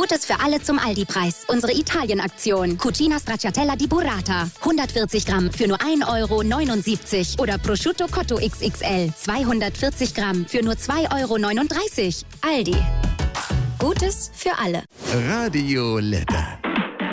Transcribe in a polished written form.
Gutes für alle zum Aldi-Preis. Unsere Italien-Aktion. Cucina Stracciatella di Burrata. 140 Gramm für nur 1,79 € oder Prosciutto Cotto XXL. 240 Gramm für nur 2,39 €. Aldi. Gutes für alle. Radio Letter.